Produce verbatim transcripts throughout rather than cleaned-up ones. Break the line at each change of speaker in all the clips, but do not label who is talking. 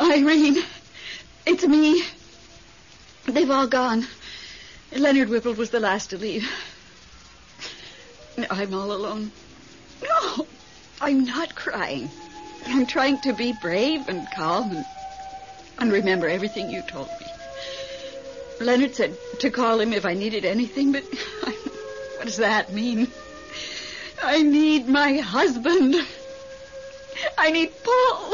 Irene, it's me. They've all gone. Leonard Whipple was the last to leave. I'm all alone. No, I'm not crying. I'm trying to be brave and calm and, and remember everything you told me. Leonard said to call him if I needed anything, but I, what does that mean? I need my husband. I need Paul.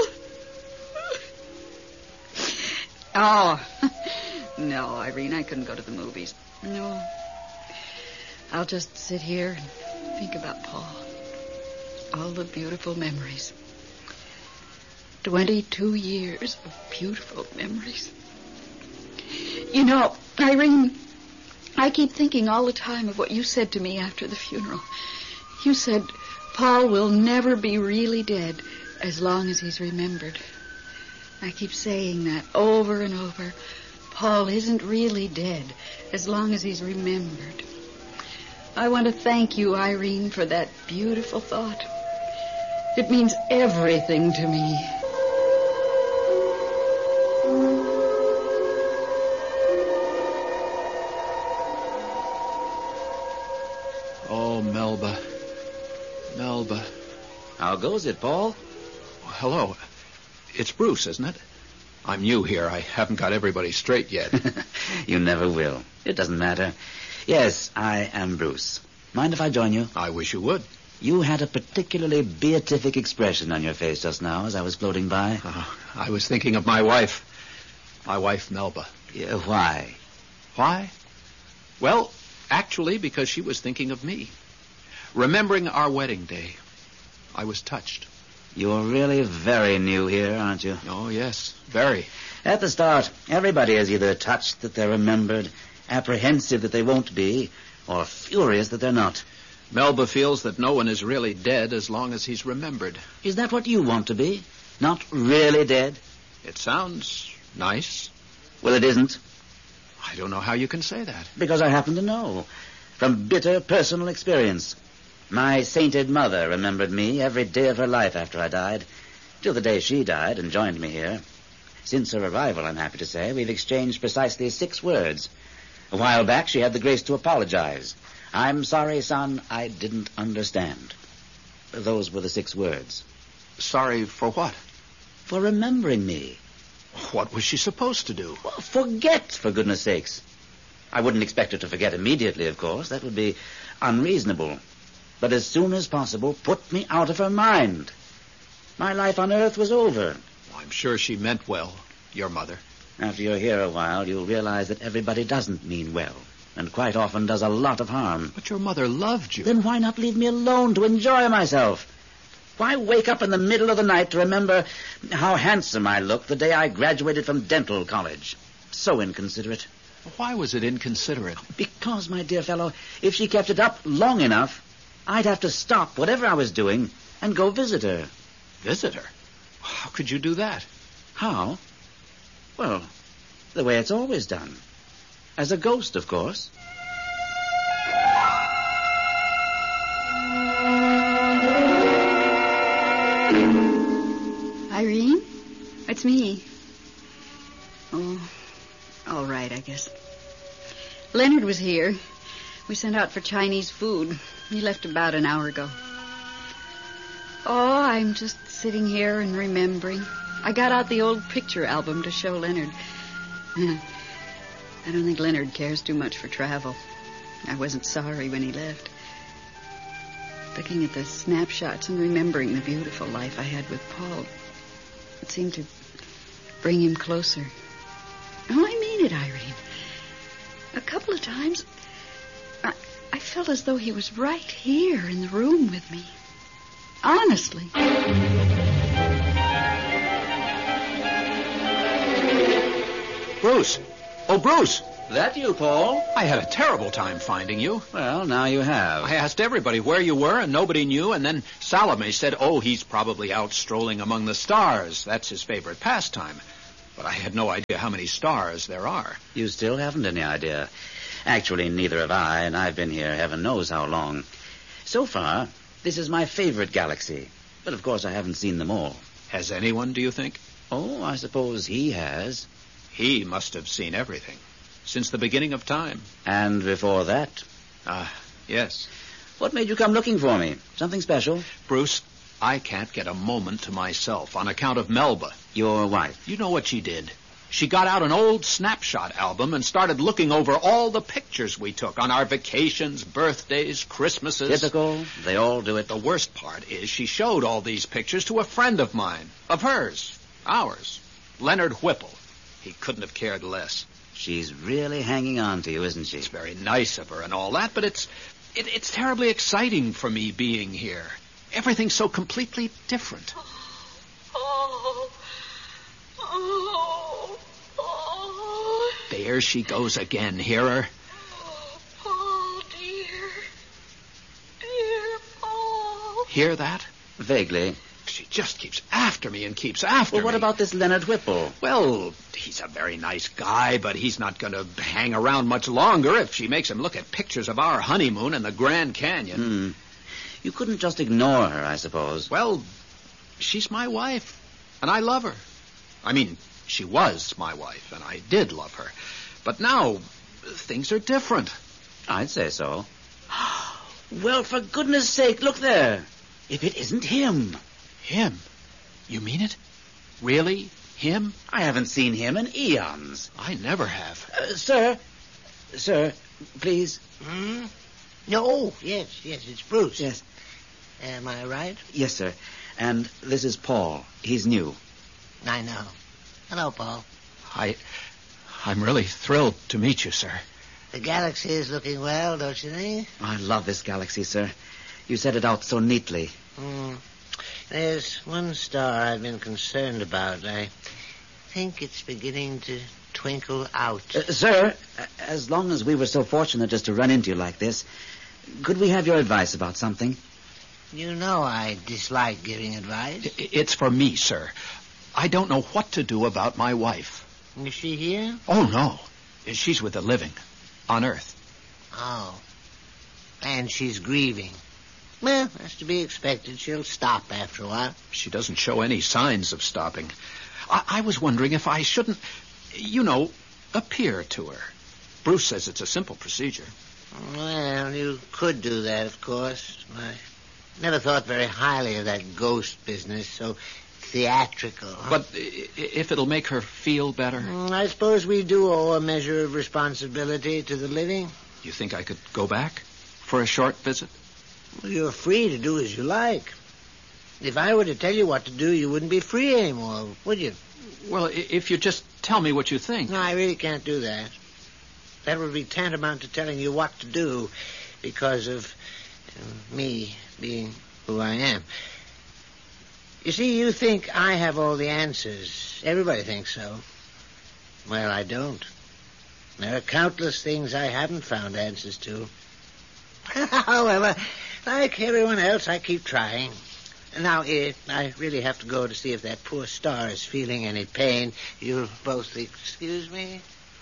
Oh, no, Irene, I couldn't go to the movies. No. I'll just sit here and think about Paul. All the beautiful memories. Twenty-two years of beautiful memories. You know, Irene, I keep thinking all the time of what you said to me after the funeral. You said Paul will never be really dead as long as he's remembered. I keep saying that over and over. Paul isn't really dead as long as he's remembered. I want to thank you, Irene, for that beautiful thought. It means everything to me.
Oh, Melba. Melba.
How goes it, Paul?
Well, hello. It's Bruce, isn't it? I'm new here. I haven't got everybody straight yet.
You never will. It doesn't matter. Yes, I am Bruce. Mind if I join you?
I wish you would.
You had a particularly beatific expression on your face just now as I was floating by.
Uh, I was thinking of my wife. My wife, Melba.
Yeah, why?
Why? Well, actually, because she was thinking of me. Remembering our wedding day. I was touched.
You're really very new here, aren't you?
Oh, yes, very.
At the start, everybody is either touched that they're remembered, apprehensive that they won't be, or furious that they're not.
Melba feels that no one is really dead as long as he's remembered.
Is that what you want to be? Not really dead?
It sounds nice.
Well, it isn't.
I don't know how you can say that.
Because I happen to know. From bitter personal experience. My sainted mother remembered me every day of her life after I died, till the day she died and joined me here. Since her arrival, I'm happy to say, we've exchanged precisely six words. A while back, she had the grace to apologize. I'm sorry, son, I didn't understand. Those were the six words.
Sorry for what?
For remembering me.
What was she supposed to do?
Well, forget, for goodness sakes. I wouldn't expect her to forget immediately, of course. That would be unreasonable. But as soon as possible, put me out of her mind. My life on earth was over.
I'm sure she meant well, your mother.
After you're here a while, you'll realize that everybody doesn't mean well, and quite often does a lot of harm.
But your mother loved you.
Then why not leave me alone to enjoy myself? Why wake up in the middle of the night to remember how handsome I looked the day I graduated from dental college? So inconsiderate.
Why was it inconsiderate?
Because, my dear fellow, if she kept it up long enough, I'd have to stop whatever I was doing and go visit her.
Visit her? How could you do that?
How? Well, the way it's always done. As a ghost, of course.
Irene? It's me. Oh, all right, I guess. Leonard was here. We sent out for Chinese food. He left about an hour ago. Oh, I'm just sitting here and remembering. I got out the old picture album to show Leonard. I don't think Leonard cares too much for travel. I wasn't sorry when he left. Looking at the snapshots and remembering the beautiful life I had with Paul, it seemed to bring him closer. Oh, I mean it, Irene. A couple of times, I, I felt as though he was right here in the room with me. Honestly.
Bruce! Oh, Bruce!
That you, Paul?
I had a terrible time finding you.
Well, now you have.
I asked everybody where you were, and nobody knew, and then Salome said, oh, he's probably out strolling among the stars. That's his favorite pastime. But I had no idea how many stars there are.
You still haven't any idea. Actually, neither have I, and I've been here heaven knows how long. So far, this is my favorite galaxy. But, of course, I haven't seen them all.
Has anyone, do you think?
Oh, I suppose he has.
He must have seen everything. Since the beginning of time.
And before that?
Ah, uh, yes.
What made you come looking for me? Something special?
Bruce, I can't get a moment to myself on account of Melba.
Your wife?
You know what she did? She got out an old snapshot album and started looking over all the pictures we took on our vacations, birthdays, Christmases.
Typical. They all do it.
The worst part is she showed all these pictures to a friend of mine. Of hers. Ours. Leonard Whipple. He couldn't have cared less.
She's really hanging on to you, isn't she?
It's very nice of her and all that, but it's it, it's terribly exciting for me being here. Everything's so completely different.
Oh, oh, oh.
There she goes again. Hear her?
Oh, Paul, dear. Dear Paul.
Hear that?
Vaguely.
She just keeps after me and keeps after me.
Well, what
me.
about this Leonard Whipple?
Well, he's a very nice guy, but he's not going to hang around much longer if she makes him look at pictures of our honeymoon in the Grand Canyon.
Hmm. You couldn't just ignore her, I suppose.
Well, she's my wife, and I love her. I mean, she was my wife, and I did love her. But now, things are different.
I'd say so. Well, for goodness sake, look there. If it isn't him.
Him? You mean it? Really? Him?
I haven't seen him in eons.
I never have.
Uh, sir? Sir, please?
Hmm? No, oh, yes, yes, it's Bruce.
Yes.
Am I right?
Yes, sir. And this is Paul. He's new.
I know. Hello, Paul.
I... I'm really thrilled to meet you, sir.
The galaxy is looking well, don't you think?
I love this galaxy, sir. You set it out so neatly.
Hmm. There's one star I've been concerned about. I think it's beginning to twinkle out.
Uh, sir, as long as we were so fortunate as to run into you like this, could we have your advice about something?
You know I dislike giving advice.
It's for me, sir. I don't know what to do about my wife.
Is she here?
Oh, no. She's with the living. On Earth.
Oh. And she's grieving. Well, that's to be expected. She'll stop after a while.
She doesn't show any signs of stopping. I, I was wondering if I shouldn't, you know, appear to her. Bruce says it's a simple procedure.
Well, you could do that, of course. I never thought very highly of that ghost business, so theatrical. Huh?
But if it'll make her feel better?
Mm, I suppose we do owe a measure of responsibility to the living.
You think I could go back for a short visit?
Well, you're free to do as you like. If I were to tell you what to do, you wouldn't be free anymore, would you?
Well, if you just tell me what you think.
No, I really can't do that. That would be tantamount to telling you what to do because of uh, me being who I am. You see, you think I have all the answers. Everybody thinks so. Well, I don't. There are countless things I haven't found answers to. However, like everyone else, I keep trying. Now, if I really have to go to see if that poor star is feeling any pain, you'll both excuse me?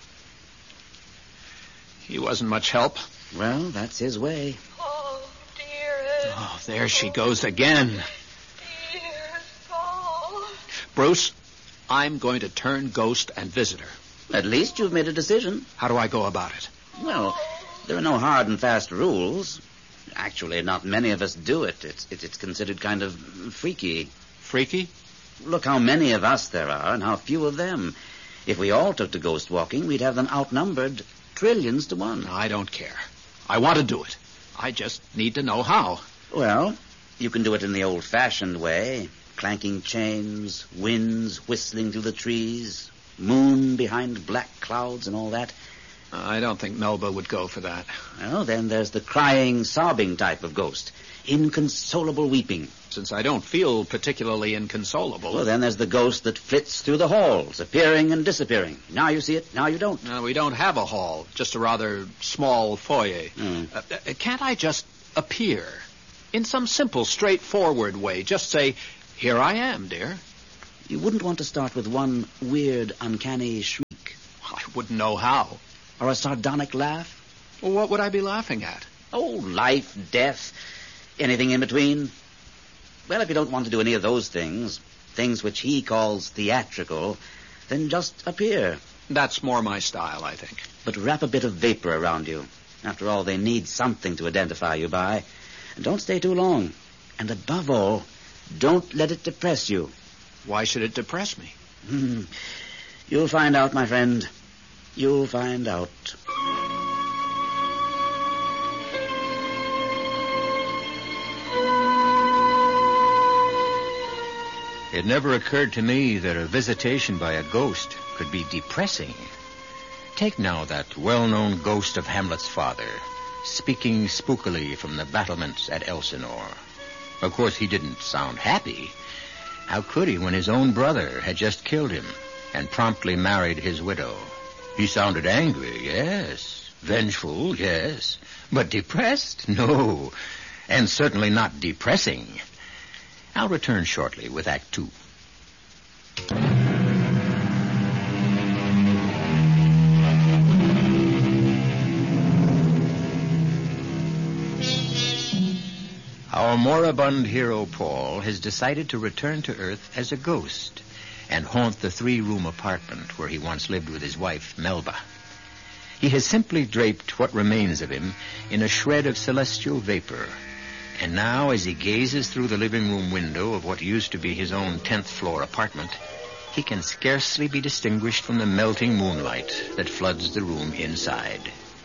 He wasn't much help.
Well, that's his way.
Oh, dearest.
Oh, there she goes again.
Dearest Paul.
Bruce, I'm going to turn ghost and visit her.
At least you've made a decision.
How do I go about it?
Well, there are no hard and fast rules. Actually, not many of us do it. It's, it's, it's considered kind of freaky.
Freaky?
Look how many of us there are and how few of them. If we all took to ghost walking, we'd have them outnumbered trillions to one.
I don't care. I want to do it. I just need to know how.
Well, you can do it in the old-fashioned way. Clanking chains, winds whistling through the trees, moon behind black clouds and all that.
I don't think Melba would go for that.
Well, then there's the crying, sobbing type of ghost. Inconsolable weeping.
Since I don't feel particularly inconsolable.
Well, then there's the ghost that flits through the halls, appearing and disappearing. Now you see it, now you don't.
No, we don't have a hall, just a rather small foyer.
Mm.
Uh, uh, can't I just appear? In some simple, straightforward way. Just say, here I am, dear.
You wouldn't want to start with one weird, uncanny shriek.
I wouldn't know how.
Or a sardonic laugh?
Well, what would I be laughing at?
Oh, life, death, anything in between. Well, if you don't want to do any of those things, things which he calls theatrical, then just appear.
That's more my style, I think.
But wrap a bit of vapor around you. After all, they need something to identify you by. And don't stay too long. And above all, don't let it depress you.
Why should it depress me?
Hmm. You'll find out, my friend. You'll find out.
It never occurred to me that a visitation by a ghost could be depressing. Take now that well-known ghost of Hamlet's father, speaking spookily from the battlements at Elsinore. Of course, he didn't sound happy. How could he when his own brother had just killed him and promptly married his widow? He sounded angry, yes. Vengeful, yes. But depressed? No. And certainly not depressing. I'll return shortly with Act Two. Our moribund hero, Paul, has decided to return to Earth as a ghost and haunt the three-room apartment where he once lived with his wife, Melba. He has simply draped what remains of him in a shred of celestial vapor. And now, as he gazes through the living room window of what used to be his own tenth-floor apartment, he can scarcely be distinguished from the melting moonlight that floods the room inside.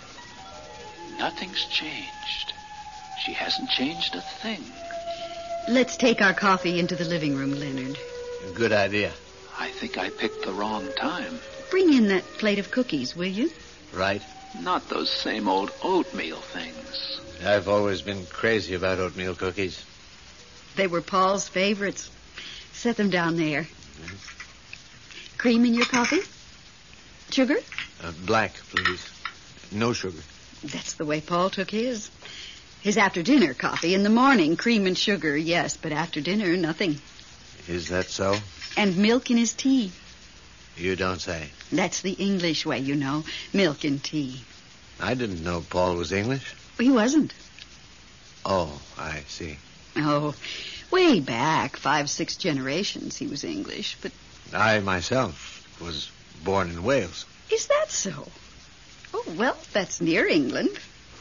Nothing's changed. She hasn't changed a thing.
Let's take our coffee into the living room, Leonard.
Good idea.
I think I picked the wrong time.
Bring in that plate of cookies, will you?
Right.
Not those same old oatmeal things.
I've always been crazy about oatmeal cookies.
They were Paul's favorites. Set them down there. Mm-hmm. Cream in your coffee? Sugar?
Uh, black, please. No sugar.
That's the way Paul took his. His after-dinner coffee. In the morning, cream and sugar, yes, but after dinner, nothing.
Is that so?
And milk in his tea.
You don't say.
That's the English way, you know. Milk and tea.
I didn't know Paul was English.
He wasn't.
Oh, I see.
Oh, way back, five, six generations, he was English, but...
I myself was born in Wales.
Is that so? Oh, well, that's near England.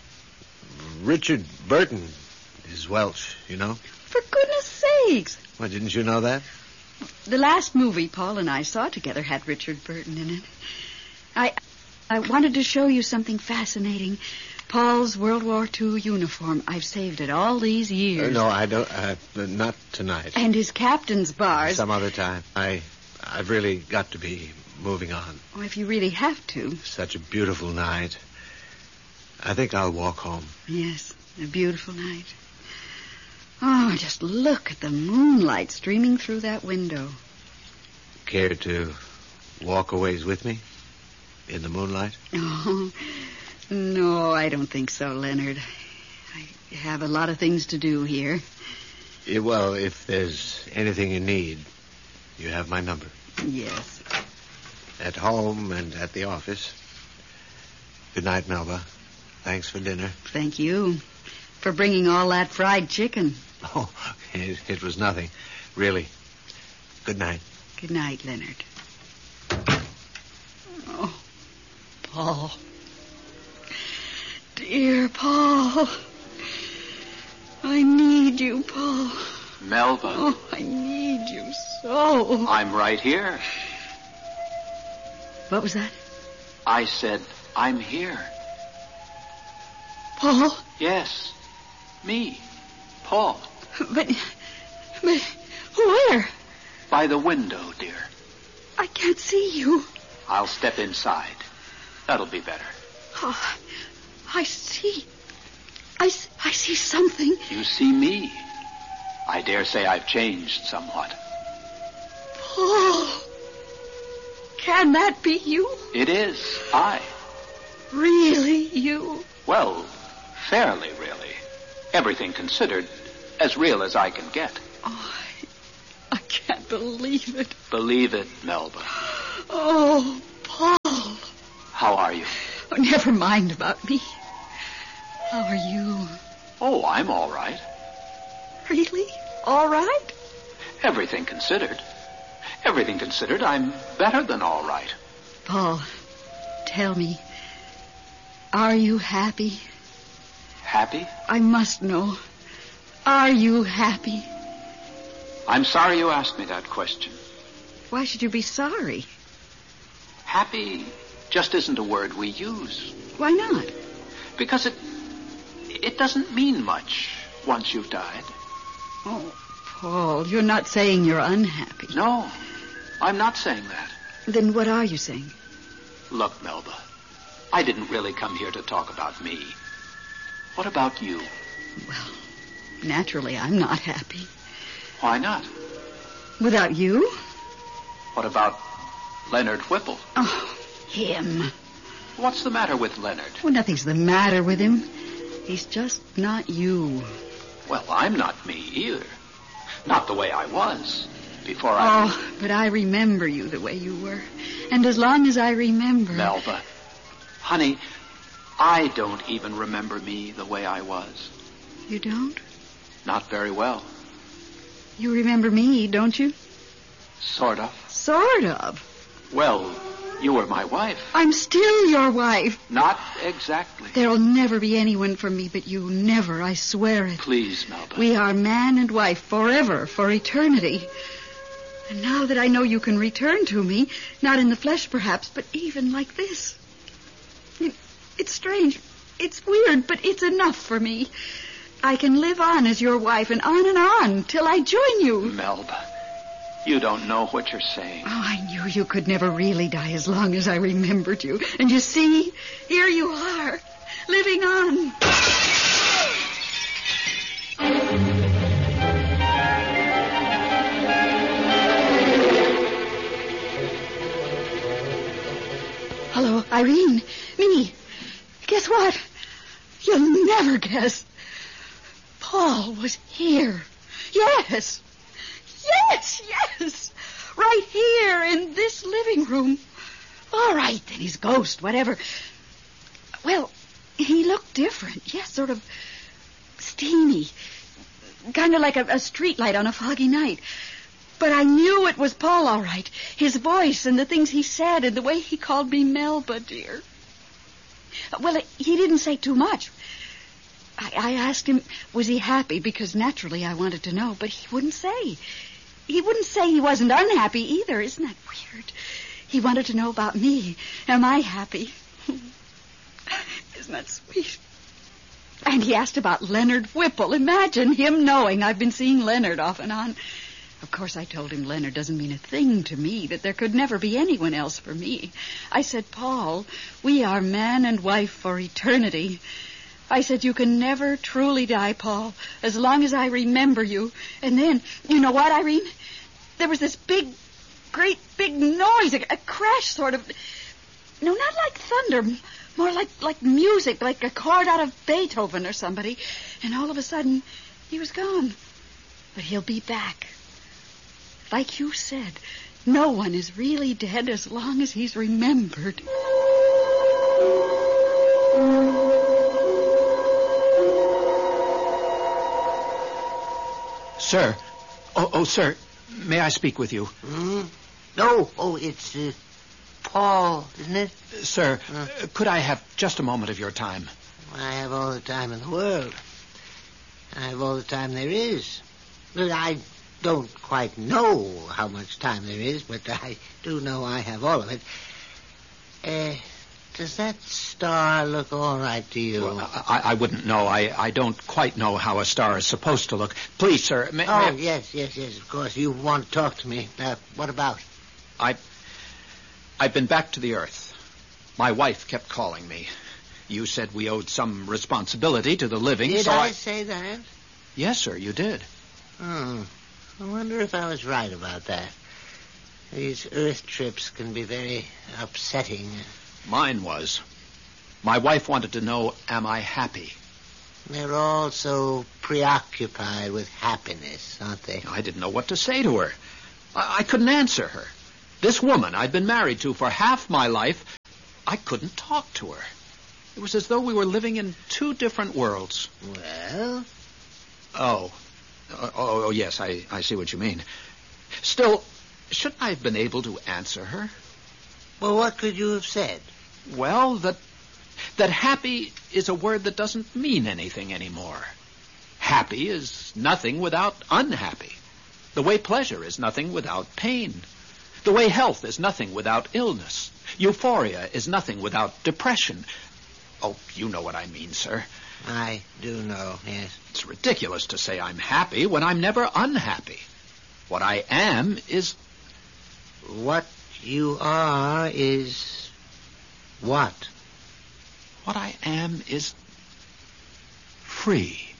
Richard Burton is Welsh, you know.
For goodness sakes.
Well, didn't you know that?
The last movie Paul and I saw together had Richard Burton in it. I, I wanted to show you something fascinating. Paul's World War Two uniform. I've saved it all these years.
Uh, no, I don't. Uh, not tonight.
And his captain's bars.
Some other time. I, I've really got to be moving on.
Oh, if you really have to.
Such a beautiful night. I think I'll walk home.
Yes, a beautiful night. Oh, just look at the moonlight streaming through that window.
Care to walk a ways with me? In the moonlight?
Oh, no, I don't think so, Leonard. I have a lot of things to do here.
Yeah, well, if there's anything you need, you have my number.
Yes.
At home and at the office. Good night, Melba. Thanks for dinner.
Thank you for bringing all that fried chicken.
Oh, it, it was nothing. Really. Good night.
Good night, Leonard. Oh, Paul. Dear Paul. I need you, Paul.
Melba.
Oh, I need you so.
I'm right here.
What was that?
I said, I'm here.
Paul?
Yes. Me. Paul.
But, but, where?
By the window, dear.
I can't see you.
I'll step inside. That'll be better.
Oh, I see. I, I see something.
You see me. I dare say I've changed somewhat.
Paul. Can that be you?
It is. I.
Really you?
Well, fairly really. Everything considered, as real as I can get.
Oh, I, I can't believe it.
Believe it, Melba.
Oh, Paul.
How are you?
Oh, never mind about me. How are you?
Oh, I'm all right.
Really? All right?
Everything considered. everything considered, I'm better than all right.
Paul, tell me, are you happy?
Happy?
I must know. Are you happy?
I'm sorry you asked me that question.
Why should you be sorry?
Happy just isn't a word we use.
Why not?
Because it it doesn't mean much once you've died.
Oh, Paul, you're not saying you're unhappy.
No, I'm not saying that.
Then what are you saying?
Look, Melba, I didn't really come here to talk about me. What about you?
Well, naturally, I'm not happy.
Why not?
Without you?
What about Leonard Whipple?
Oh, him.
What's the matter with Leonard?
Well, nothing's the matter with him. He's just not you.
Well, I'm not me either. Not the way I was before I...
Oh, but I remember you the way you were. And as long as I remember...
Melba, honey, I don't even remember me the way I was.
You don't?
Not very well.
You remember me, don't you?
Sort of.
Sort of.
Well, you were my wife.
I'm still your wife.
Not exactly.
There'll never be anyone for me but you. Never, I swear it.
Please, Melba.
We are man and wife forever, for eternity. And now that I know you can return to me, not in the flesh perhaps, but even like this. It, it's strange. It's weird, but it's enough for me. I can live on as your wife and on and on till I join you.
Melba, you don't know what you're saying.
Oh, I knew you could never really die as long as I remembered you. And you see, here you are, living on. Hello, Irene. Me. Guess what? You'll never guess. Paul was here. Yes. Yes, yes. Right here in this living room. All right, then he's ghost, whatever. Well, he looked different. Yes, sort of steamy. Kind of like a, a street light on a foggy night. But I knew it was Paul, all right. His voice and the things he said and the way he called me Melba, dear. Well, he didn't say too much. I, I asked him, was he happy? Because naturally I wanted to know, but he wouldn't say. He wouldn't say he wasn't unhappy either. Isn't that weird? He wanted to know about me. Am I happy? Isn't that sweet? And he asked about Leonard Whipple. Imagine him knowing I've been seeing Leonard off and on. Of course, I told him Leonard doesn't mean a thing to me, that there could never be anyone else for me. I said, Paul, we are man and wife for eternity. I said, you can never truly die, Paul, as long as I remember you. And then, you know what, Irene? There was this big, great big noise, a, a crash sort of. No, not like thunder, more like, like music, like a chord out of Beethoven or somebody. And all of a sudden, he was gone. But he'll be back. Like you said, no one is really dead as long as he's remembered.
Sir. Oh, oh, sir. May I speak with you?
Hmm? No. Oh, it's uh, Paul, isn't it?
Sir, uh, could I have just a moment of your time?
I have all the time in the world. I have all the time there is. But I don't quite know how much time there is, but I do know I have all of it. Uh, does that star look all right to you?
Well, I, I wouldn't know. I, I don't quite know how a star is supposed to look. Please, sir. May,
oh,
may...
yes, yes, yes, of course. You want to talk to me. Uh, what about?
I, I've been back to the Earth. My wife kept calling me. You said we owed some responsibility to the living,
Did
so
I,
I
say that?
Yes, sir, you did.
Hmm. I wonder if I was right about that. These Earth trips can be very upsetting.
Mine was. My wife wanted to know, am I happy?
They're all so preoccupied with happiness, aren't they?
I didn't know what to say to her. I, I couldn't answer her. This woman I'd been married to for half my life, I couldn't talk to her. It was as though we were living in two different worlds.
Well?
Oh. Oh, oh yes, I, I see what you mean. Still, shouldn't I have been able to answer her?
Well, what could you have said?
Well, that that happy is a word that doesn't mean anything anymore. Happy is nothing without unhappy. The way pleasure is nothing without pain. The way health is nothing without illness. Euphoria is nothing without depression. Oh, you know what I mean, sir.
I do know, yes.
It's ridiculous to say I'm happy when I'm never unhappy. What I am is...
What you are is... what?
What I am is... free.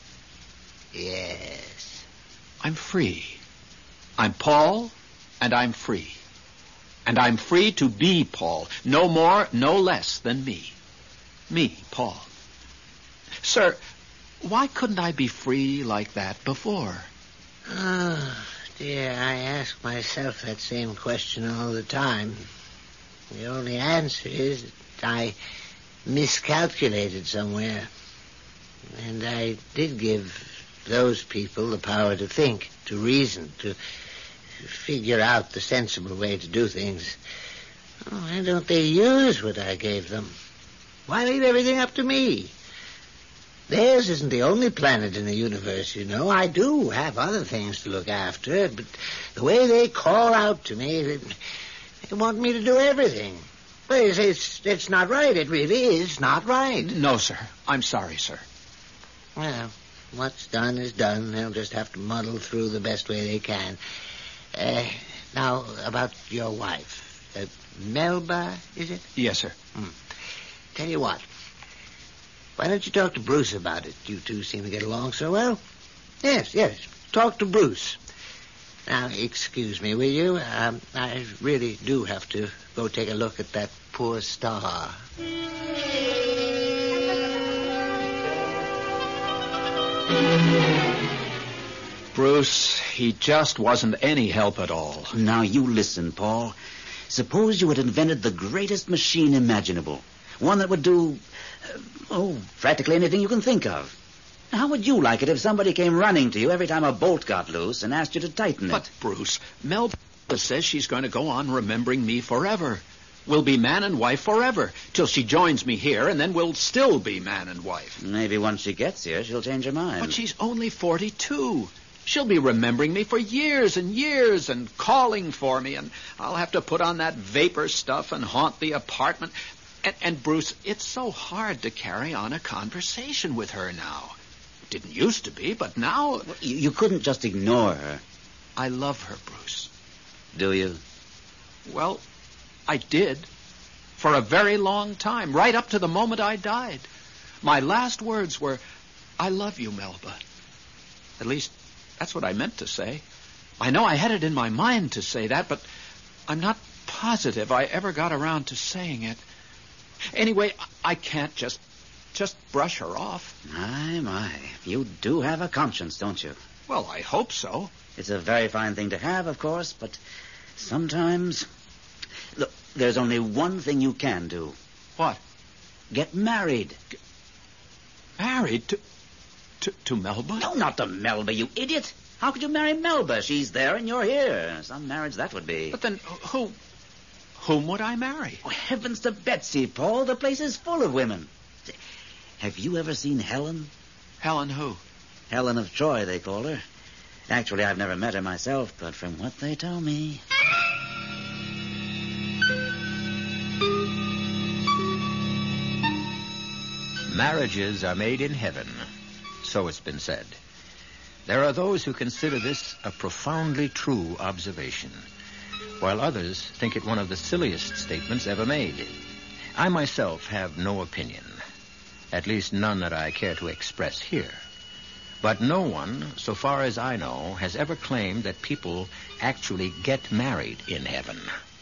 Yes.
I'm free. I'm Paul, and I'm free. And I'm free to be Paul, no more, no less than me. Me, Paul. Sir, why couldn't I be free like that before?
Oh, dear, I ask myself that same question all the time. The only answer is that I miscalculated somewhere. And I did give those people the power to think, to reason, to figure out the sensible way to do things. Oh, why don't they use what I gave them? Why leave everything up to me? Theirs isn't the only planet in the universe, you know. I do have other things to look after, but the way they call out to me, they, they want me to do everything. Well, it's, it's, it's not right. It really is not right.
No, sir. I'm sorry, sir.
Well, what's done is done. They'll just have to muddle through the best way they can. Uh, now, about your wife. Uh, Melba, is it?
Yes, sir.
Hmm. Tell you what. Why don't you talk to Bruce about it? You two seem to get along so well. Yes, yes. Talk to Bruce. Now, excuse me, will you? Um, I really do have to go take a look at that poor star.
Bruce, he just wasn't any help at all.
Now, you listen, Paul. Suppose you had invented the greatest machine imaginable. One that would do, uh, oh, practically anything you can think of. How would you like it if somebody came running to you every time a bolt got loose and asked you to tighten it?
But, Bruce, Melba says she's going to go on remembering me forever. We'll be man and wife forever, till she joins me here, and then we'll still be man and wife.
Maybe once she gets here, she'll change her mind.
But she's only forty-two. She'll be remembering me for years and years and calling for me, and I'll have to put on that vapor stuff and haunt the apartment. And, and Bruce, it's so hard to carry on a conversation with her now. It didn't used to be, but now...
Well, you, you couldn't just ignore her.
I love her, Bruce.
Do you?
Well, I did. For a very long time, right up to the moment I died. My last words were, I love you, Melba. At least, that's what I meant to say. I know I had it in my mind to say that, but I'm not positive I ever got around to saying it. Anyway, I can't just just brush her off.
My, my. You do have a conscience, don't you?
Well, I hope so.
It's a very fine thing to have, of course, but sometimes... Look, there's only one thing you can do.
What?
Get married.
Get married to, to to Melba?
No, not to Melba, you idiot. How could you marry Melba? She's there and you're here. Some marriage that would be.
But then who... Whom would I marry?
Oh, heavens to Betsy, Paul. The place is full of women. Have you ever seen Helen?
Helen who?
Helen of Troy, they call her. Actually, I've never met her myself, but from what they tell me...
Marriages are made in heaven, so it's been said. There are those who consider this a profoundly true observation, while others think it one of the silliest statements ever made. I myself have no opinion, at least none that I care to express here. But no one, so far as I know, has ever claimed that people actually get married in heaven.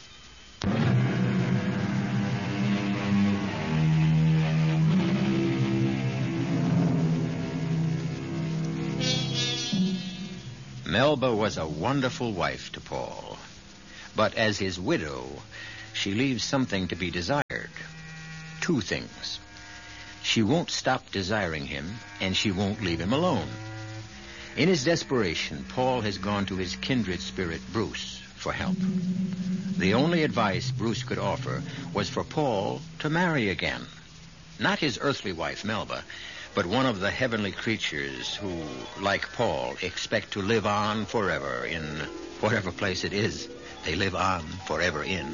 Melba was a wonderful wife to Paul. But as his widow, she leaves something to be desired. Two things. She won't stop desiring him, and she won't leave him alone. In his desperation, Paul has gone to his kindred spirit, Bruce, for help. The only advice Bruce could offer was for Paul to marry again. Not his earthly wife, Melba, but one of the heavenly creatures who, like Paul, expect to live on forever in whatever place it is they live on forever in.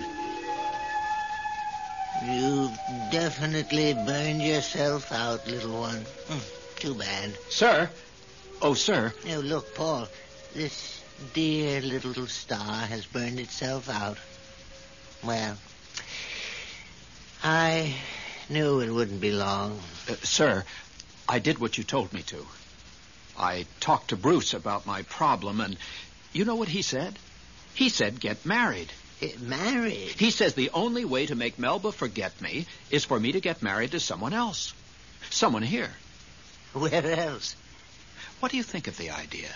You definitely burned yourself out, little one. Hmm, too bad.
Sir? Oh, sir.
Oh, look, Paul, this dear little star has burned itself out. Well, I knew it wouldn't be long.
Uh, sir, I did what you told me to. I talked to Bruce about my problem, and you know what he said? He said get married.
Get married?
He says the only way to make Melba forget me is for me to get married to someone else. Someone here.
Where else?
What do you think of the idea?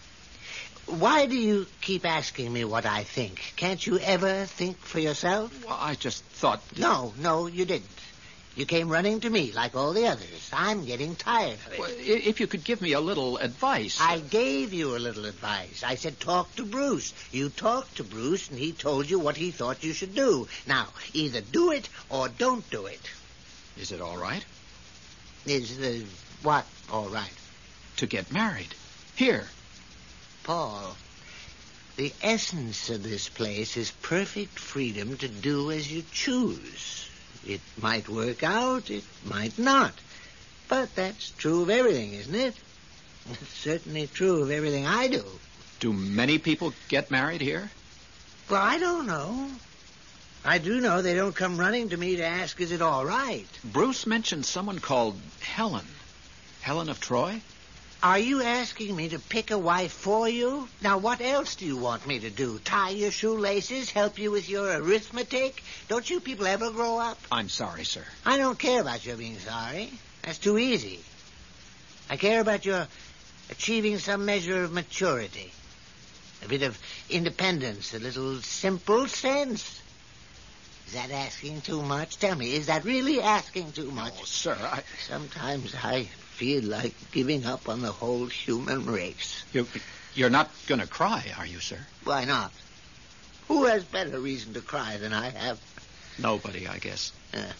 Why do you keep asking me what I think? Can't you ever think for yourself?
Well, I just thought...
No, no, you didn't. You came running to me like all the others. I'm getting tired of it.
Well, if you could give me a little advice...
I gave you a little advice. I said talk to Bruce. You talked to Bruce, and he told you what he thought you should do. Now, either do it or don't do it.
Is it all right?
Is uh, what all right?
To get married. Here.
Paul, the essence of this place is perfect freedom to do as you choose. It might work out, it might not. But that's true of everything, isn't it? It's certainly true of everything I do.
Do many people get married here?
Well, I don't know. I do know they don't come running to me to ask, is it all right?
Bruce mentioned someone called Helen. Helen of Troy?
Are you asking me to pick a wife for you? Now, what else do you want me to do? Tie your shoelaces? Help you with your arithmetic? Don't you people ever grow up?
I'm sorry, sir.
I don't care about your being sorry. That's too easy. I care about your achieving some measure of maturity. A bit of independence, a little simple sense. Is that asking too much? Tell me, is that really asking too much?
Oh, sir, I...
Sometimes I feel like giving up on the whole human race.
You, you're not going to cry, are you, sir?
Why not? Who has better reason to cry than I have?
Nobody, I guess.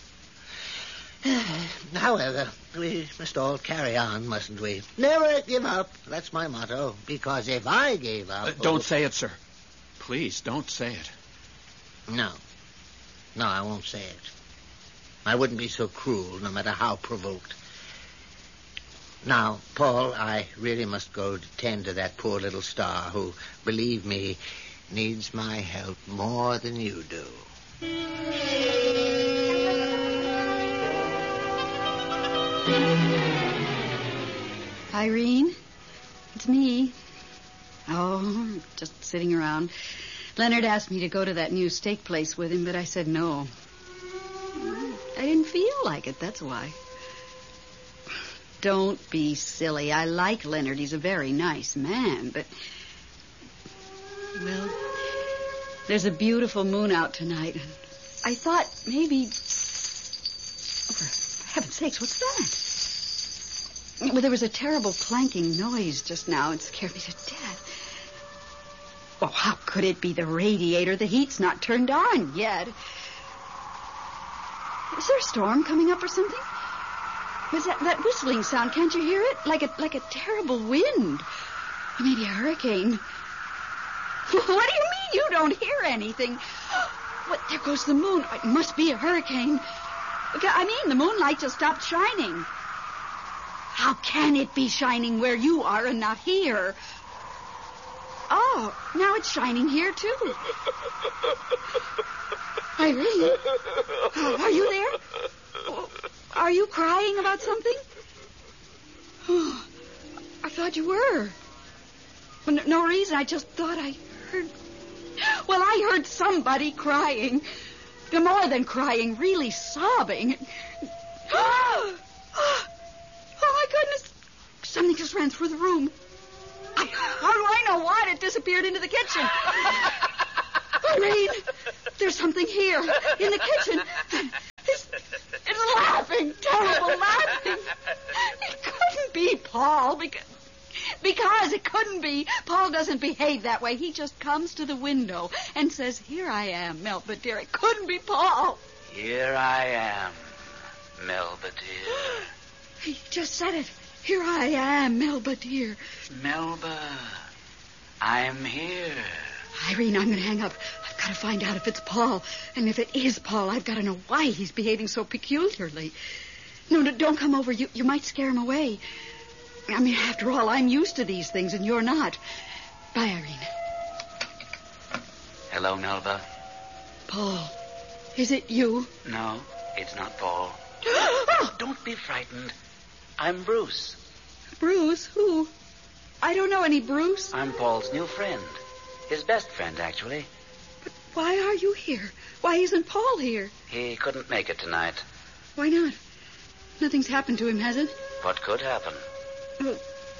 Uh. However, we must all carry on, mustn't we? Never give up. That's my motto. Because if I gave up...
Uh, don't oh, say it, sir. Please, don't say it.
No. No, I won't say it. I wouldn't be so cruel, no matter how provoked. Now, Paul, I really must go to tend to that poor little star who, believe me, needs my help more than you do.
Irene, it's me. Oh, just sitting around. Leonard asked me to go to that new steak place with him, but I said no. I didn't feel like it, that's why. Don't be silly. I like Leonard. He's a very nice man, but... Well, there's a beautiful moon out tonight. I thought maybe... Oh, for heaven's sakes, what's that? Well, there was a terrible clanking noise just now. It scared me to death. Oh, how could it be the radiator? The heat's not turned on yet. Is there a storm coming up or something? Was that, that whistling sound, can't you hear it? Like a like a terrible wind. Or maybe a hurricane. What do you mean you don't hear anything? What? There goes the moon. It must be a hurricane. I mean, the moonlight just stopped shining. How can it be shining where you are and not here? Oh, now it's shining here, too. Irene, are you there? Are you crying about something? Oh, I thought you were. For no, no reason. I just thought I heard... Well, I heard somebody crying. More than crying, really sobbing. Oh, oh, oh, my goodness. Something just ran through the room. I, how do I know what? It disappeared into the kitchen. Irene, there's something here in the kitchen. It's, it's laughing, terrible laughing. It couldn't be Paul because Because it couldn't be. Paul doesn't behave that way. He just comes to the window and says, here I am, Melba dear. It couldn't be Paul.
Here I am, Melba dear.
He just said it. Here I am, Melba dear.
Melba, I'm here.
Irene, I'm going to hang up. I've got to find out if it's Paul. And if it is Paul, I've got to know why he's behaving so peculiarly. No, no, don't come over. You, you might scare him away. I mean, after all, I'm used to these things, and you're not. Bye, Irene.
Hello, Melba.
Paul, is it you?
No, it's not Paul.
Oh!
Don't be frightened. I'm Bruce.
Bruce? Who? I don't know any Bruce.
I'm Paul's new friend. His best friend, actually.
But why are you here? Why isn't Paul here?
He couldn't make it tonight.
Why not? Nothing's happened to him, has it?
What could happen?
Well,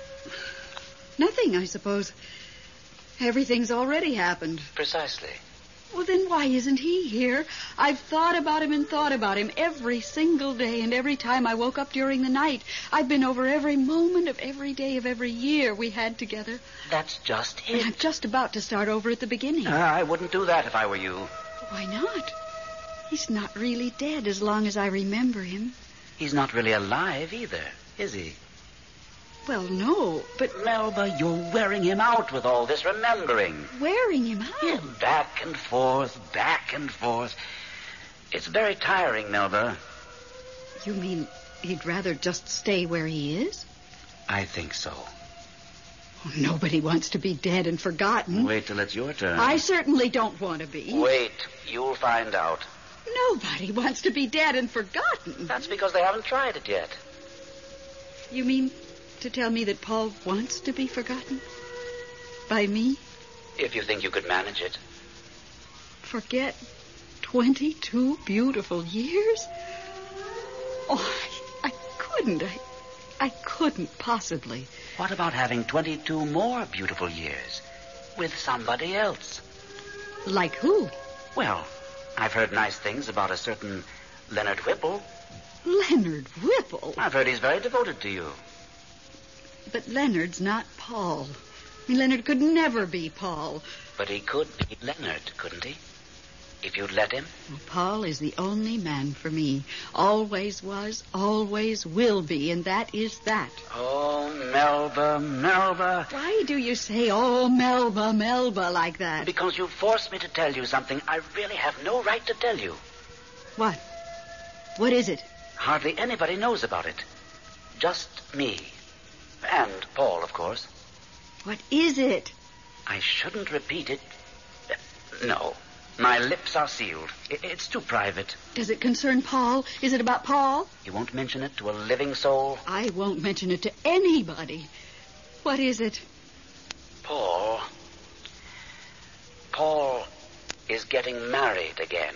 nothing, I suppose. Everything's already happened.
Precisely.
Well, then why isn't he here? I've thought about him and thought about him every single day, and every time I woke up during the night. I've been over every moment of every day of every year we had together.
That's just
And
it.
I'm just about to start over at the beginning.
Uh, I wouldn't do that if I were you.
Why not? He's not really dead as long as I remember him.
He's not really alive either, is he?
Well, no, but
Melba, you're wearing him out with all this remembering.
wearing him out.
Yeah, back and forth, back and forth. It's very tiring, Melba.
You mean he'd rather just stay where he is?
I think so.
Oh, nobody wants to be dead and forgotten.
Wait till it's your turn.
I certainly don't want to be.
Wait, you'll find out.
Nobody wants to be dead and forgotten.
That's because they haven't tried it yet.
You mean to tell me that Paul wants to be forgotten? By me?
If you think you could manage it.
Forget twenty-two beautiful years? Oh, I, I couldn't. I, I couldn't possibly.
What about having twenty-two more beautiful years with somebody else?
Like who?
Well, I've heard nice things about a certain Leonard Whipple.
Leonard Whipple.
I've heard he's very devoted to you.
But Leonard's not Paul. I mean, Leonard could never be Paul.
But he could be Leonard, couldn't he? If you'd let him.
Well, Paul is the only man for me. Always was, always will be, and that is that.
Oh, Melba, Melba.
Why do you say, oh, Melba, Melba, like that?
Because you forced me to tell you something I really have no right to tell you.
What? What is it?
Hardly anybody knows about it. Just me. And Paul, of course.
What is it?
I shouldn't repeat it. Uh, No. My lips are sealed. I- It's too private.
Does it concern Paul? Is it about Paul?
You won't mention it to a living soul?
I won't mention it to anybody. What is it?
Paul. Paul is getting married again.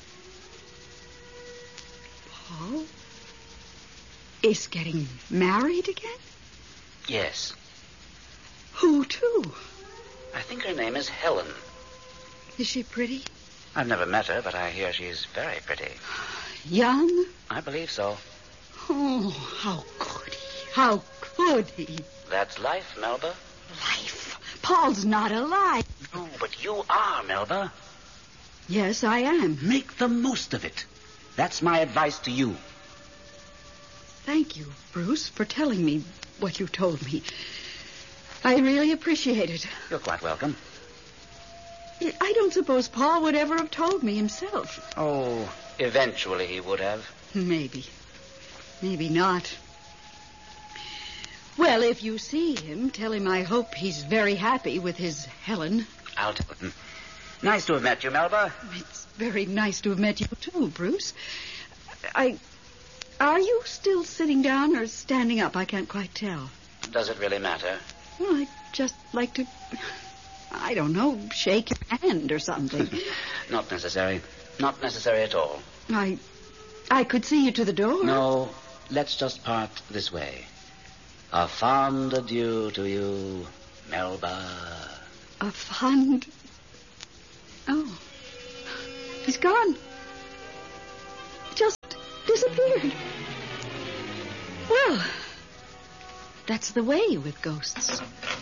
Paul is getting married again?
Yes.
Who to?
I think her name is Helen.
Is she pretty?
I've never met her, but I hear she's very pretty.
Young?
I believe so.
Oh, how could he? How could he?
That's life, Melba.
Life. Paul's not alive.
No, but you are, Melba.
Yes, I am.
Make the most of it. That's my advice to you.
Thank you, Bruce, for telling me what you told me. I really appreciate it.
You're quite welcome.
I don't suppose Paul would ever have told me himself.
Oh, eventually he would have.
Maybe. Maybe not. Well, if you see him, tell him I hope he's very happy with his Helen.
I'll tell him. Nice to have met you, Melba.
It's very nice to have met you, too, Bruce. I... Are you still sitting down or standing up? I can't quite tell.
Does it really matter?
Well, I'd just like to... I don't know, shake your hand or something.
Not necessary. Not necessary at all.
I... I could see you to the door.
No, let's just part this way. A fond adieu to you, Melba.
A fond... Oh. He's gone. Just disappeared. Well, That's the way with ghosts.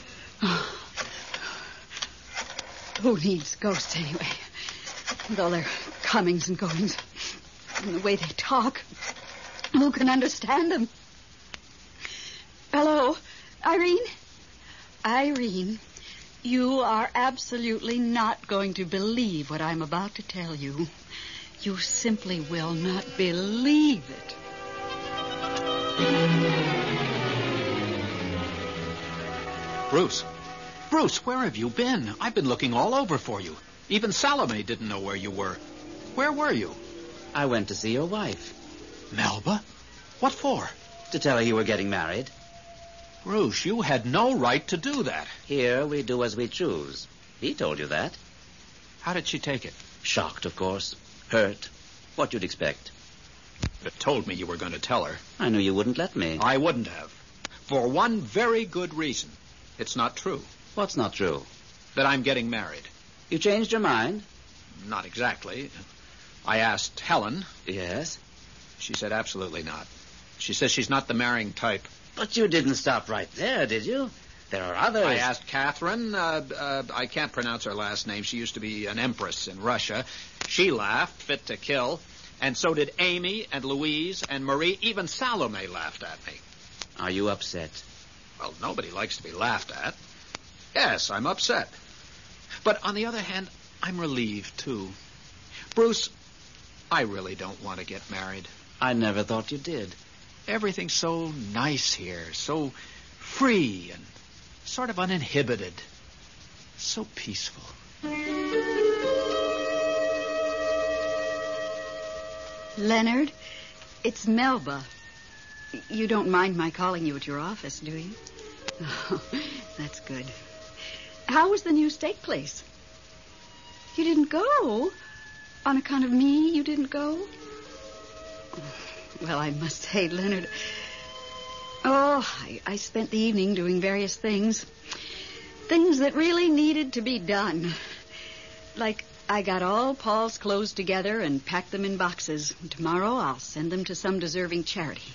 Who needs ghosts anyway? With all their comings and goings and the way they talk. Who can understand them? Hello, Irene? Irene, you are absolutely not going to believe what I'm about to tell you. You simply will not believe it.
Bruce. Bruce, where have you been? I've been looking all over for you. Even Salome didn't know where you were. Where were you?
I went to see your wife.
Melba? What for?
To tell her you were getting married.
Bruce, you had no right to do that.
Here we do as we choose. He told you that.
How did she take it?
Shocked, of course. Hurt. What you'd expect.
You told me you were going to tell her.
I knew you wouldn't let me.
I wouldn't have. For one very good reason. It's not true.
What's not true?
That I'm getting married.
You changed your mind?
Not exactly. I asked Helen.
Yes?
She said absolutely not. She says she's not the marrying type.
But you didn't stop right there, did you? There are others.
I asked Catherine. Uh, uh, I can't pronounce her last name. She used to be an empress in Russia. She laughed, fit to kill. And so did Amy and Louise and Marie. Even Salome laughed at me.
Are you upset?
Well, nobody likes to be laughed at. Yes, I'm upset. But on the other hand, I'm relieved, too. Bruce, I really don't want to get married.
I never thought you did.
Everything's so nice here, so free and sort of uninhibited. So peaceful.
Leonard, it's Melba. You don't mind my calling you at your office, do you? Oh, that's good. How was the new steak place? You didn't go? On account of me, you didn't go? Well, I must say, Leonard, oh, I, I spent the evening doing various things. Things that really needed to be done. Like, I got all Paul's clothes together and packed them in boxes. Tomorrow I'll send them to some deserving charity.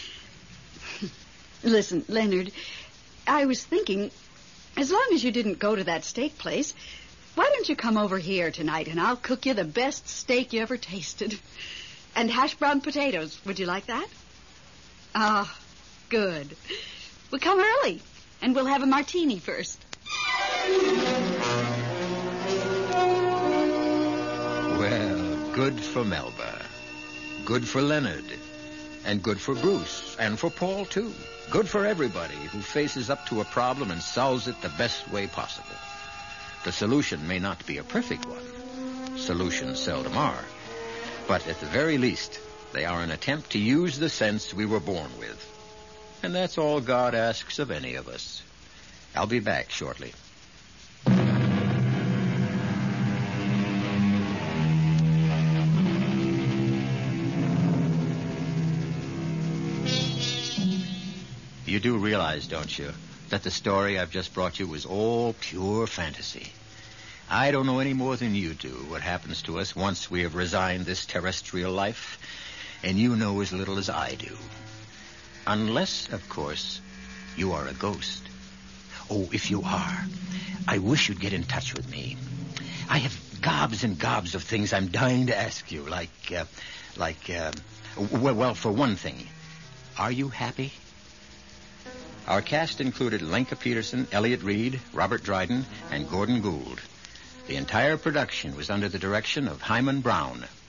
Listen, Leonard, I was thinking, as long as you didn't go to that steak place, why don't you come over here tonight and I'll cook you the best steak you ever tasted. And hash brown potatoes. Would you like that? Ah, oh, good. We'll come early, and we'll have a martini first.
Well, good for Melba. Good for Leonard. And good for Bruce. And for Paul, too. Good for everybody who faces up to a problem and solves it the best way possible. The solution may not be a perfect one. Solutions seldom are. But at the very least, they are an attempt to use the sense we were born with. And that's all God asks of any of us. I'll be back shortly. You do realize, don't you, that the story I've just brought you was all pure fantasy. I don't know any more than you do what happens to us once we have resigned this terrestrial life, and you know as little as I do. Unless, of course, you are a ghost. Oh, if you are, I wish you'd get in touch with me. I have gobs and gobs of things I'm dying to ask you, like, uh, like, uh, well, well, for one thing, are you happy? Our cast included Lenka Peterson, Elliot Reed, Robert Dryden, and Gordon Gould. The entire production was under the direction of Hyman Brown.